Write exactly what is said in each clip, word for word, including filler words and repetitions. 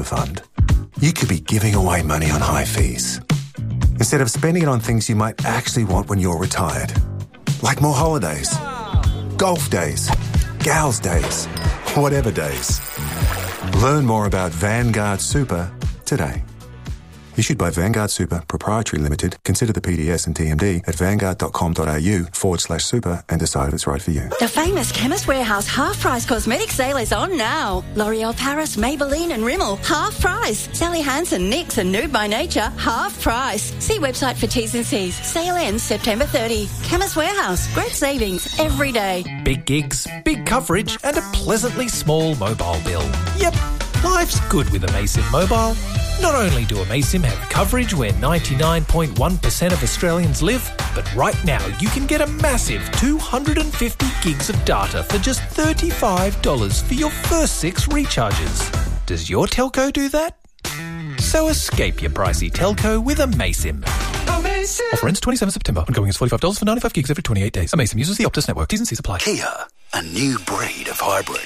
fund, you could be giving away money on high fees instead of spending it on things you might actually want when you're retired, like more holidays, golf days, gals days, whatever days. Learn more about Vanguard Super today. Issued by Vanguard Super Proprietary Limited. Consider the P D S and T M D at vanguard.com.au forward slash super and decide if it's right for you. The famous Chemist Warehouse half-price cosmetic sale is on now. L'Oreal Paris, Maybelline and Rimmel, half price. Sally Hansen, NYX and Nude by Nature, half price. See website for T's and C's. Sale ends September thirtieth. Chemist Warehouse, great savings every day. Big gigs, big coverage and a pleasantly small mobile bill. Yep, life's good with Amaysim Mobile. Not only do Amaysim have coverage where ninety-nine point one percent of Australians live, but right now you can get a massive two hundred fifty gigs of data for just thirty-five dollars for your first six recharges. Does your telco do that? So escape your pricey telco with Amaysim. Amaysim. Offer ends twenty-seventh of September. Ongoing is forty-five dollars for ninety-five gigs every twenty-eight days. Amaysim uses the Optus network. T's and C's apply. Kia, a new breed of hybrid.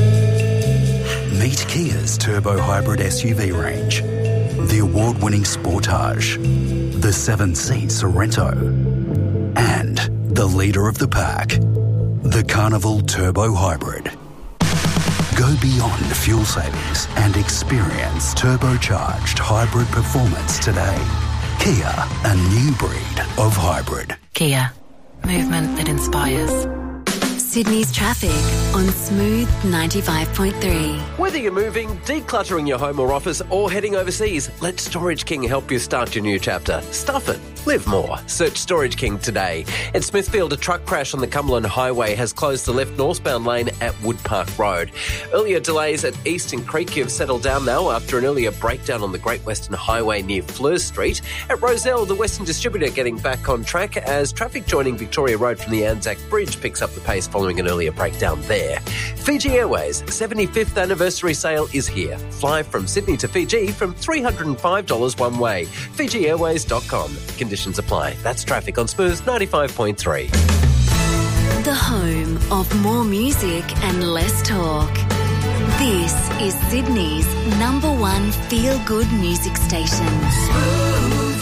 Meet Kia's turbo hybrid S U V range. The award-winning Sportage, the seven-seat Sorento, and the leader of the pack, the Carnival Turbo Hybrid. Go beyond fuel savings and experience turbocharged hybrid performance today. Kia, a new breed of hybrid. Kia, movement that inspires. Sydney's traffic on Smooth ninety-five point three. Whether you're moving, decluttering your home or office, or heading overseas, let Storage King help you start your new chapter. Stuff it. Live more. Search Storage King today. In Smithfield, a truck crash on the Cumberland Highway has closed the left northbound lane at Woodpark Road. Earlier delays at Eastern Creek have settled down now after an earlier breakdown on the Great Western Highway near Fleur Street. At Rozelle, the Western Distributor getting back on track as traffic joining Victoria Road from the Anzac Bridge picks up the pace following an earlier breakdown there. Fiji Airways' seventy-fifth anniversary sale is here. Fly from Sydney to Fiji from three hundred five dollars one way. Fiji Airways dot com. Conditions apply. That's traffic on Smooth ninety-five point three. The home of more music and less talk. This is Sydney's number one feel-good music station. Smooth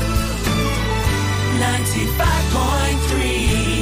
ninety-five point three.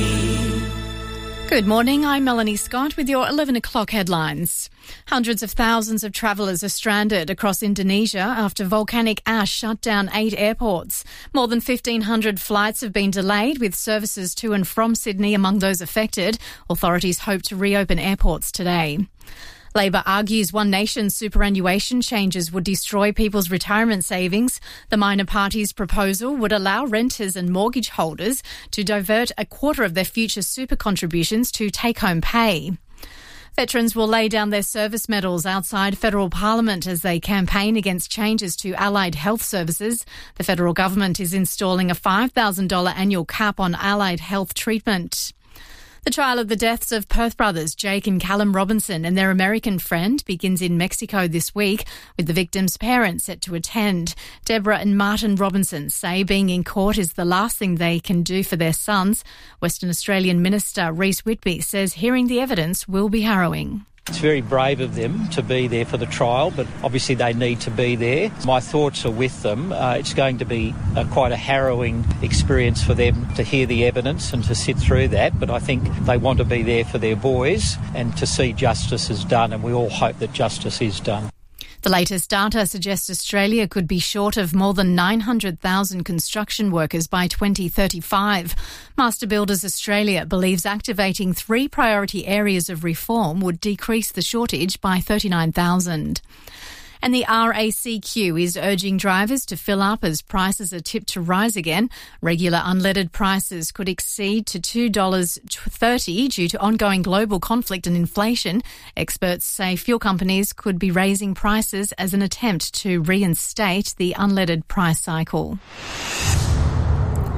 Good morning, I'm Melanie Scott with your eleven o'clock headlines. Hundreds of thousands of travellers are stranded across Indonesia after volcanic ash shut down eight airports. More than fifteen hundred flights have been delayed, with services to and from Sydney among those affected. Authorities hope to reopen airports today. Labor argues One Nation's superannuation changes would destroy people's retirement savings. The minor party's proposal would allow renters and mortgage holders to divert a quarter of their future super contributions to take-home pay. Veterans will lay down their service medals outside federal parliament as they campaign against changes to allied health services. The federal government is installing a five thousand dollars annual cap on allied health treatment. The trial of the deaths of Perth brothers Jake and Callum Robinson and their American friend begins in Mexico this week, with the victims' parents set to attend. Deborah and Martin Robinson say being in court is the last thing they can do for their sons. Western Australian Minister Reece Whitby says hearing the evidence will be harrowing. It's very brave of them to be there for the trial, but obviously they need to be there. My thoughts are with them. Uh, it's going to be uh, quite a harrowing experience for them to hear the evidence and to sit through that, but I think they want to be there for their boys and to see justice is done, and we all hope that justice is done. The latest data suggests Australia could be short of more than nine hundred thousand construction workers by twenty thirty-five. Master Builders Australia believes activating three priority areas of reform would decrease the shortage by thirty-nine thousand. And the R A C Q is urging drivers to fill up as prices are tipped to rise again. Regular unleaded prices could exceed to two dollars thirty due to ongoing global conflict and inflation. Experts say fuel companies could be raising prices as an attempt to reinstate the unleaded price cycle.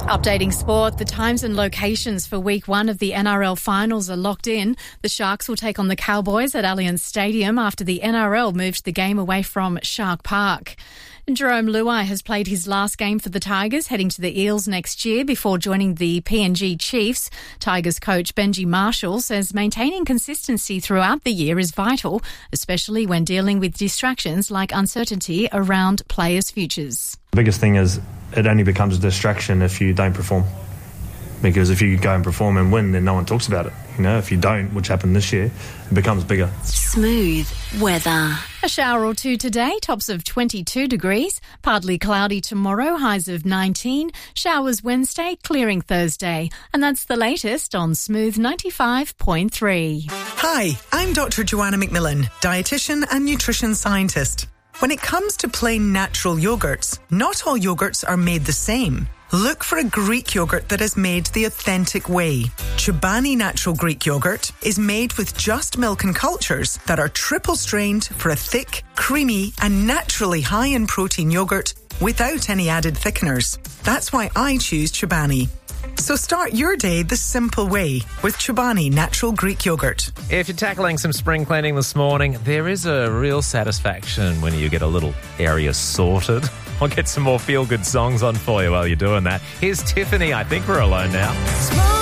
Updating sport, the times and locations for week one of the N R L finals are locked in. The Sharks will take on the Cowboys at Allianz Stadium after the N R L moved the game away from Shark Park. Jerome Luai has played his last game for the Tigers, heading to the Eels next year before joining the P N G Chiefs. Tigers coach Benji Marshall says maintaining consistency throughout the year is vital, especially when dealing with distractions like uncertainty around players' futures. The biggest thing is it only becomes a distraction if you don't perform. Because if you go and perform and win, then no one talks about it. You know, if you don't, which happened this year, it becomes bigger. Smooth weather. A shower or two today, tops of twenty-two degrees. Partly cloudy tomorrow, highs of nineteen. Showers Wednesday, clearing Thursday. And that's the latest on Smooth ninety-five point three. Hi, I'm Doctor Joanna McMillan, dietitian and nutrition scientist. When it comes to plain natural yogurts, not all yogurts are made the same. Look for a Greek yogurt that is made the authentic way. Chobani Natural Greek Yogurt is made with just milk and cultures that are triple strained for a thick, creamy and naturally high in protein yogurt without any added thickeners. That's why I choose Chobani. So start your day the simple way with Chobani Natural Greek Yogurt. If you're tackling some spring cleaning this morning, there is a real satisfaction when you get a little area sorted. I'll get some more feel-good songs on for you while you're doing that. Here's Tiffany, I Think We're Alone Now.